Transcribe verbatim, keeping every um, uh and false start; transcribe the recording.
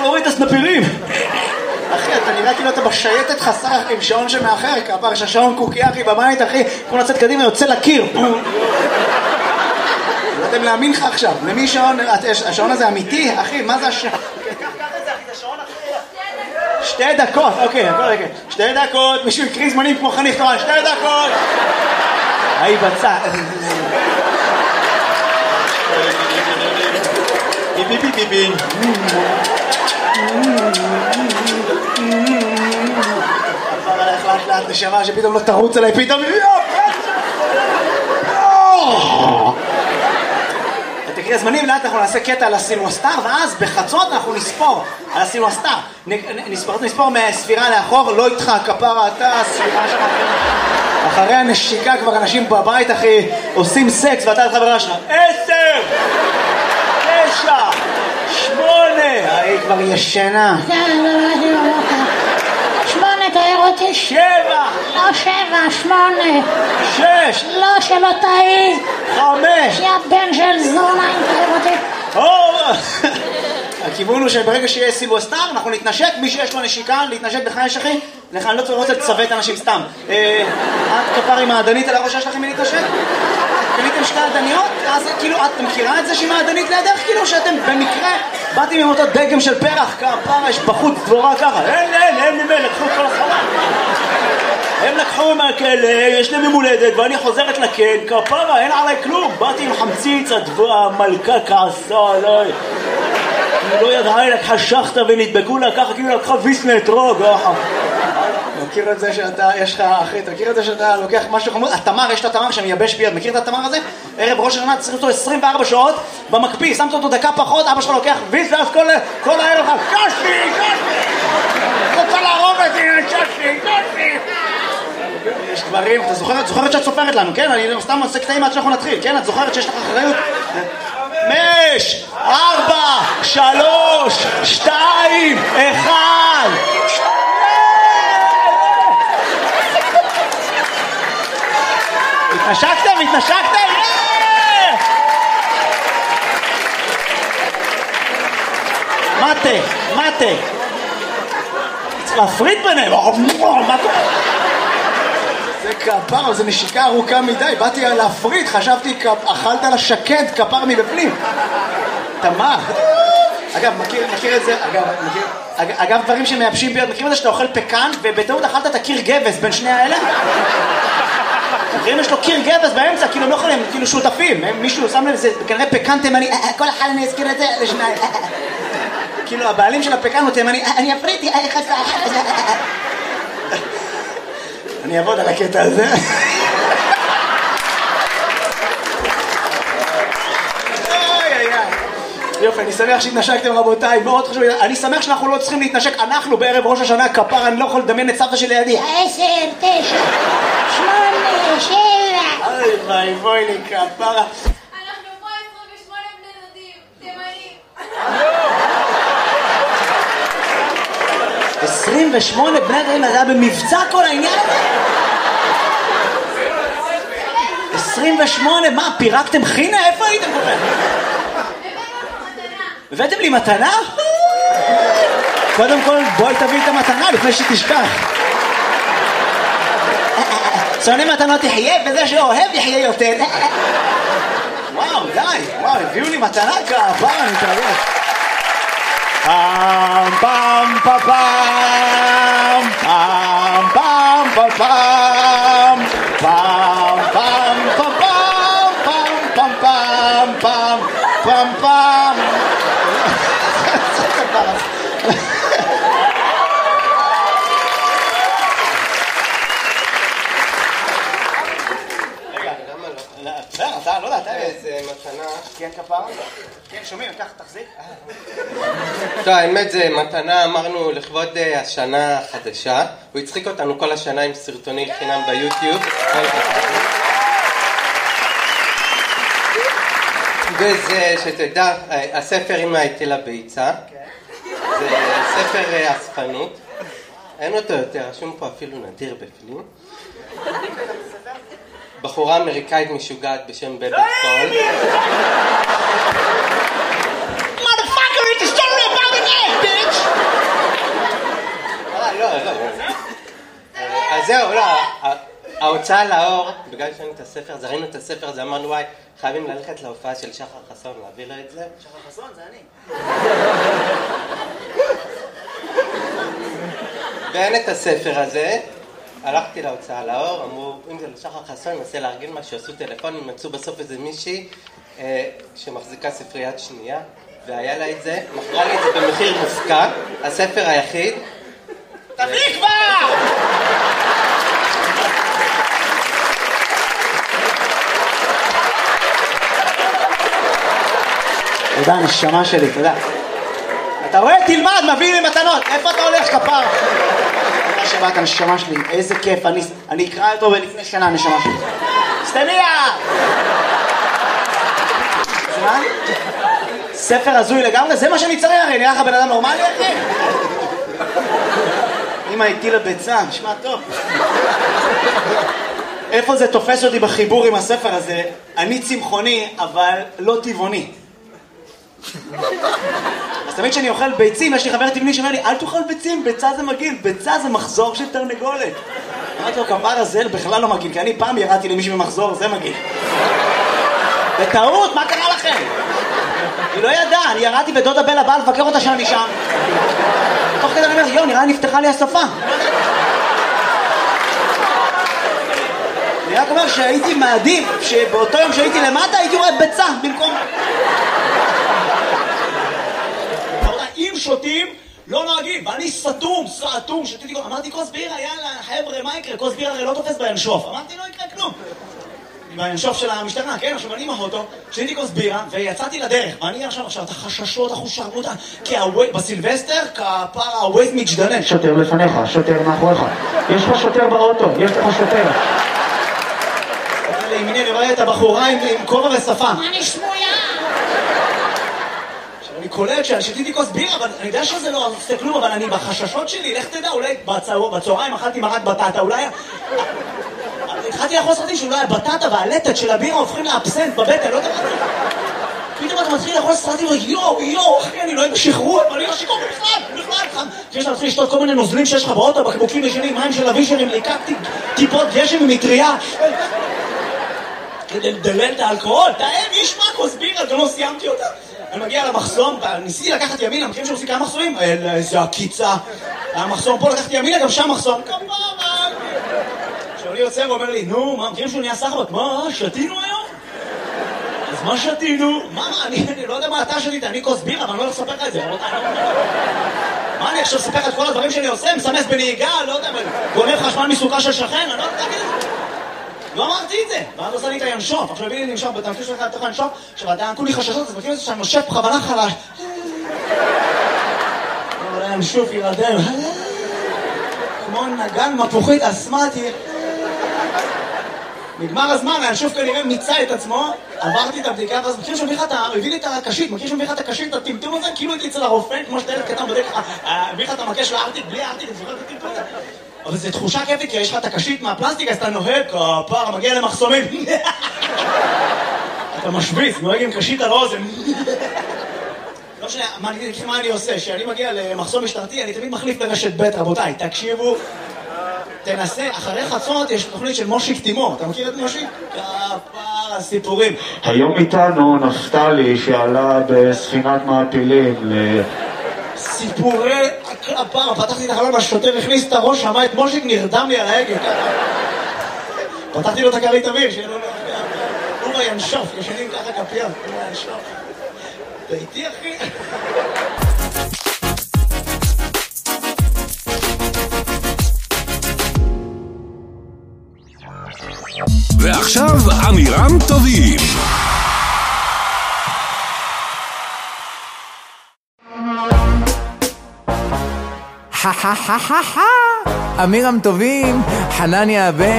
להוריד את הסנפירים. אחי, אתה נראה כאילו אתה בשייטת חסר עם שעון שמאחר, כפר שהשעון קוקי אחי בבית, אחי, כמו לצאת קדימה, יוצא לקיר. לא יודעים להאמין לך עכשיו, למי שעון, השעון הזה אמיתי, אחי, מה זה השעון? קח, קח את זה, אחי, זה שעון אחי. שתי דקות, אוקיי, הכל רגע. שתי דקות, מישהו יקריא זמנים כמו חניך תורן, שתי דקות. היי בצע. ביבי ביבי ביבי. עבר עליך לאט לאט נשמה שפתאום לא תרוץ עליי פתאום. תקריא זמנים, לאט אנחנו נעשה קטע על הסילואסטר, ואז בחצות אנחנו נספור על הסילואסטר. נספור, נספור מהספירה לאחור, לא איתך, כפרה, אתה, הספירה שלך. אחרי הנשיקה כבר אנשים בבית, אחי, עושים סקס, ואתה לחברה שלך. עשר! תשע! שמונה! היא כבר ישנה. שמונה, תאר אותי. שבע! לא שבע, שמונה. שש! לא, שלא תאי. חמש! יא בן של זונה, אם תאר אותי. הכיוון הוא שברגע שיהיה סילואסטר, אנחנו נתנשק, מי שיש לו נשיקה, להתנשק בחייש אחי, לך אני לא רוצה לצוות אנשים סתם. את כפר עם העדנית על הראש שלכם מלהתנשק? קניתם שתי עדניות? אז כאילו, את מכירה את זה שהיא מעדנית לידך? כאילו שאתם במקרה באתם עם אותו דגם של פרח, כפרה, יש בחוץ דבורה ככה. אין, אין, אין ממנו, לקחו את כל הסחורה. הם לקחו מהכלא, יש להם ממולדת, ואני חוזרת לכן, כפרה, אין עליי כלום. באתי עם חמציץ, הדבורה, המלכה כעסה עליי. היא לא ידעה, היא לקחה שחטה ונדבקו לה ככה, כאילו לקחה ויסנה אתרוג. מכיר את זה שאתה, יש לך, אחי, תכיר את זה שאתה לוקח משהו חמוד? התמר, יש את התמר שמייבש ביד, מכיר את התמר הזה? ערב ראש השנה צריך אותו עשרים וארבע שעות במקפיא, שמת אותו דקה פחות, אבא שלך לוקח ויס, ואז כל, כל הערב לך, קשי, קשי! רוצה להרוג אותי, קשי, קשי! יש דברים, אתה זוכרת, זוכרת שאת סופרת לנו, כן? אני סתם עושה קטעים עד שאנחנו נתחיל, כן? את זוכרת שיש לך אחריות? חמש, ארבע, שלוש, שתיים, אחד! התנשקתם? התנשקתם? מטה, מטה. צריך להפריד ביניהם. זה כפר, זה נשיקה ארוכה מדי. באתי להפריד, חשבתי אכלת לשקד כפר מבפנים. תמר. אגב, מכיר, מכיר את זה, אגב, מכיר, אגב, דברים שמייבשים ביד, מכיר את זה שאתה אוכל פקן ובטעות אכלת את הקיר גבס בין שני האלה? מכירים, יש לו קיר גבס באמצע, כאילו הם לא יכולים, כאילו שותפים, מישהו שם לב, זה כנראה פקן תימני, כל אחד אני אזכיר את זה לשניים. כאילו הבעלים של הפקן הוא תימני, אני אפריד, אני אעבוד על הקטע הזה. יופי, אני שמח שהתנשקתם רבותיי, מאוד חשוב, אני שמח שאנחנו לא צריכים להתנשק, אנחנו בערב ראש השנה, כפר, אני לא יכול לדמיין את סבתא שלי לידי. עשר, תשע, שמונה, שבע. אוי, ביי, בואי לי, כפרה. אנחנו פה עשרים ושמונה בני דודים, תימנים. עשרים ושמונה בני דודים, זה היה במבצע כל העניין הזה? עשרים ושמונה, מה, פירקתם חינה? איפה הייתם כל כך? הבאתם לי מתנה? קודם כל בואי תביא את המתנה לפני שתשכח. שונא מתנות יחיה וזה שאוהב יחיה יותר. וואו, די, וואו, הביאו לי מתנה כעבר, אני מתרגש. פעם פעם פעם פעם פעם פעם פעם פעם פעם פעם פעם פעם פעם פעם. רגע, למה לא? בסדר, אתה לא יודע, אתה איזה מתנה. כן, כפרה? כן, שומעים, קח, תחזיק. טוב, האמת זה מתנה, אמרנו לכבוד השנה החדשה. הוא הצחיק אותנו כל השנה עם סרטוני חינם ביוטיוב. וזה, שתדע, הספר אמא הייתי לביצה. זה ספר אספנות. אין אותו יותר, רשום פה אפילו נדיר בפנים. בחורה אמריקאית משוגעת בשם בבת פול. Motherfucker, it's a story about an egg, bitch! בהוצאה לאור, בגלל שראינו את הספר, אז ראינו את הספר הזה, אמרנו וואי, חייבים ללכת להופעה של שחר חסון, להביא לו את זה. שחר חסון, זה אני. ואין את הספר הזה, הלכתי להוצאה לאור, אמרו, אם זה לשחר חסון, ננסה לארגן משהו, עשו טלפונים, מצאו בסוף איזה מישהי אה, שמחזיקה ספריית שנייה, והיה לה את זה, מכרה לי את זה במחיר מופקע, הספר היחיד. תביא כבר! תודה, נשמה שלי, תודה. אתה רואה? תלמד, מביא לי מתנות. איפה אתה הולך, כפר? תודה שבאת, נשמה שלי. איזה כיף. אני, אני אקרא אותו בלפני שנה, נשמה שלי. סטניה! מה? ספר הזוי לגמרי? זה מה שאני צריך, הרי. נראה לך בן אדם נורמלי, אחי? אמא הטילה ביצה, נשמע טוב. איפה זה תופס אותי בחיבור עם הספר הזה? אני צמחוני, אבל לא טבעוני. אז תמיד כשאני אוכל ביצים, יש לי חבר טבעוני שאומר לי, אל תאכל ביצים, ביצה זה מגעיל, ביצה זה מחזור של תרנגולת. אמרתי לו, כמר הזה בכלל לא מגעיל, כי אני פעם ירדתי למישהו במחזור, זה מגעיל. בטעות, מה קרה לכם? היא לא ידעה, אני ירדתי ודודה בלה באה לבקר אותה שאני שם. תוך כדי אני אומר, יו, נראה נפתחה לי השפה. אני רק אומר שהייתי מעדיף שבאותו יום שהייתי למטה הייתי רואה ביצה במקום... אם שותים לא נוהגים, ואני סתום, סתום, שתיתי... אמרתי כוס בירה, יאללה, חבר'ה, מה יקרה? כוס בירה הרי לא תופס בינשוף. אמרתי, לא יקרה כלום. בינשוף של המשטרה, כן? עכשיו אני מהאוטו, שתיתי כוס בירה, ויצאתי לדרך. ואני עכשיו, עכשיו, את החששות, החושרנות, כי בסילבסטר, כפר הווייז מתגדנן. שוטר לפניך, שוטר מאחוריך. יש לך שוטר באוטו, יש לך שוטר. לימיני, אני רואה את הבחורה עם כובע ושפה. אני שמולה. אני קולט ששתיתי כוס בירה, אבל אני יודע שזה לא עושה כלום, אבל אני בחששות שלי, לך תדע, אולי בצהריים אכלתי מרק בטטה, אולי... התחלתי לאכול סרטים שאולי הבטטה והלטת של הבירה הופכים לאבסנט בבטן, לא יודע מה זה. פתאום אתה מתחיל לאכול סרטים, יואו, יואו, אחי, אני לא אוהב בשחרור, אבל אני לא שיקור בכלל, בכלל. כשאתה מתחיל לשתות כל מיני נוזלים שיש לך באוטו, בקבוקים ישנים, מים של אבישרים, לקחתי טיפות גשם ומטריה. כדי לדלל את האלכוהול, תאם, יש מה כוס בירה, גם לא סיימתי אותה. אני מגיע למחסום, ניסיתי לקחת ימינה, מכירים שעושים כמה מחסומים? איזה עקיצה. המחסום פה לקחתי ימינה, גם שם מחסום. כמובן. עכשיו אני יוצא ואומר לי, נו, מה, מכירים שהוא נהיה סחבק? מה, שתינו היום? אז מה שתינו? מה, מה, אני לא יודע מה אתה שתית, אני כוס בירה, אבל אני לא הולך לספר לך את זה. מה, אני עכשיו אספר לך את כל הדברים שאני עושה? מסמס בנהיגה, לא יודע, גונב חשמל מסוכה של שכן, אני לא יודע להגיד את זה. לא אמרתי את זה, ואז עושה לי את הינשוף, עכשיו הביאי לי נמשוף, בתמשיך שלך לתוך הינשוף, עכשיו אתה כולי חששות, אז מכיר את זה שאני נושף בכוונה חלש. אבל הינשוף ירדם, כמו נגן מפוחית אסמטי. נגמר הזמן, הינשוף כנראה מיצה את עצמו, עברתי את הבדיקה, ואז מכיר שמביא לך את ה... הביא לי את הקשית, מכיר שמביא לך את הקשית, את הטמטום הזה, כאילו הייתי אצל הרופא, כמו שאתה ילד קטן בדרך, הביא לך את המקש לארטיק, בלי הארטיק, אני זוכר את הטמטום הזה. אבל זו תחושה כיפית, כי יש לך את הקשית מהפלסטיק, אז אתה נוהג, כפר, מגיע למחסומים. אתה משוויץ, נוהג עם קשית על האוזן. לא משנה, מה אני עושה? כשאני מגיע למחסום משטרתי, אני תמיד מחליף לרשת ב', רבותיי, תקשיבו, תנסה, אחרי חצות יש תוכנית של מושיק תימור, אתה מכיר את מושיק? כפר, הסיפורים. היום איתנו נפתלי שעלה בספינת מעפילים ל... סיפורי הכפר, פתחתי את החלון, השוטר הכניס את הראש, שמע את מושיק, נרדם לי על ההגה. פתחתי לו את הכרית אוויר, שיהיה לו... הוא בינשוף, ישנים ככה כפיים, הוא בינשוף. ביתי אחי. ועכשיו אמירם טובים. אמירם טובים, חנניה הבן